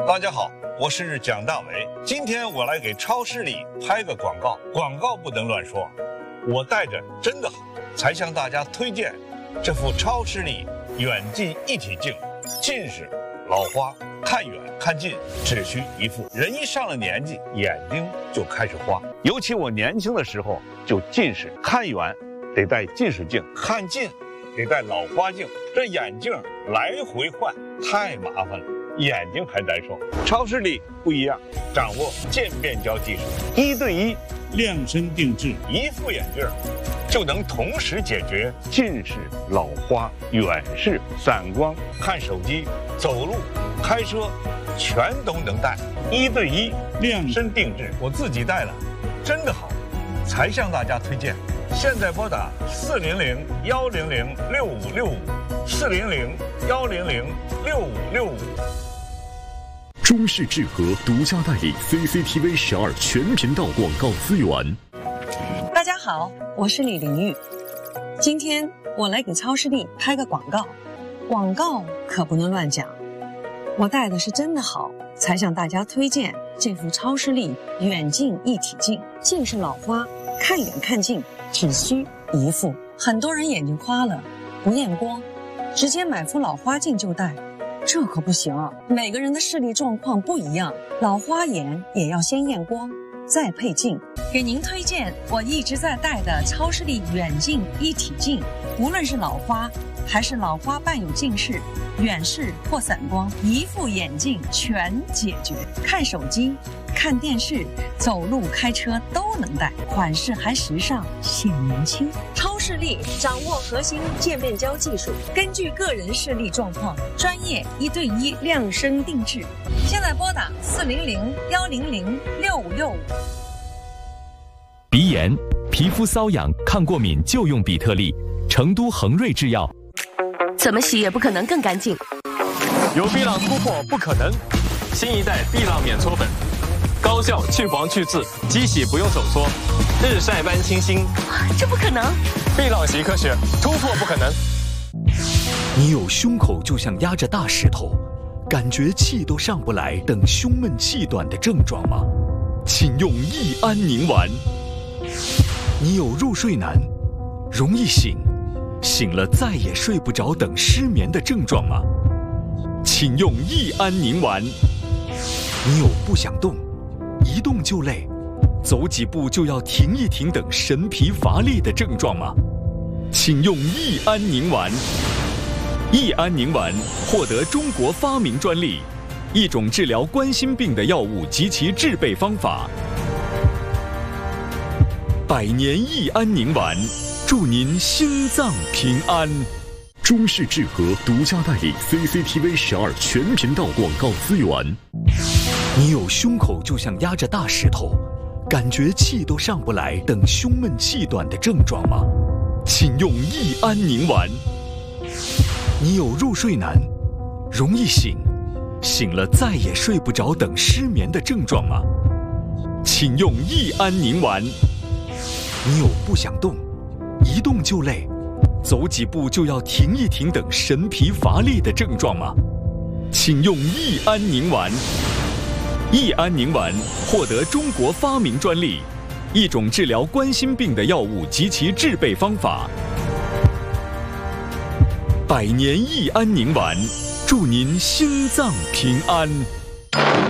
大家好，我是蒋大为。今天我来给超市里拍个广告，广告不能乱说。我带着真的好，才向大家推荐这副超视力远近一体镜。近视、老花，看远看近只需一副。人一上了年纪，眼睛就开始花。尤其我年轻的时候就近视，看远得戴近视镜，看近得戴老花镜，这眼镜来回换太麻烦了，眼睛还难受。超视力不一样，掌握渐变焦技术，1对1 量身定制， 一副眼镜就能同时解决近视、老花、远视、散光、看手机、走路、开车，全都能戴。1对1量身定制，我自己戴了，真的好，才向大家推荐。现在拨打400-100-6565，400-100-6565。 中视智和独家代理 CCTV 12全频道广告资源。 大家好，我是李玲玉。今天我来给超视力拍个广告，广告可不能乱讲。我戴的是真的好，才向大家推荐这副超视力远近一体镜。近视老花，看远看近只需一副。很多人眼睛花了，不验光，直接买副老花镜就戴。这可不行啊！每个人的视力状况不一样，老花眼也要先验光，再配镜。给您推荐我一直在戴的超视力远近一体镜，无论是老花还是老花伴有近视、远视或散光，一副眼镜全解决。看手机、看电视、走路、开车都能戴，款式还时尚，显年轻。超视力掌握核心渐变焦技术，根据个人视力状况，专业1对1量身定制。现在拨打400-100-6565。 鼻炎、皮肤瘙痒、抗过敏就用比特丽，成都恒瑞制药。 怎么洗也不可能更干净。 有碧朗突破不可能，新一代碧朗免搓粉，高效去黄去渍，机洗不用手搓，日晒般清新。 这不可能！ 碧朗洗科学，突破不可能。 你有胸口就像压着大石头，感觉气都上不来等胸闷气短的症状吗？请用益安宁丸。你有入睡难，容易醒，醒了再也睡不着等失眠的症状吗？请用益安宁丸。你有不想动，一动就累，走几步就要停一停等神疲乏力的症状吗？请用益安宁丸。益安宁丸获得中国发明专利，一种治疗冠心病的药物及其制备方法。100年益安宁丸，祝您心脏平安。中视智和独家代理 CCTV 12全频道广告资源。你有胸口就像压着大石头，感觉气都上不来等胸闷气短的症状吗？请用益安宁丸。你有入睡难，容易醒，醒了再也睡不着等失眠的症状吗？请用益安宁丸。你有不想动，一动就累，走几步就要停一停等神疲乏力的症状吗？请用益安宁丸。益安宁丸获得中国发明专利，一种治疗冠心病的药物及其制备方法。100年益安宁丸，祝您心脏平安。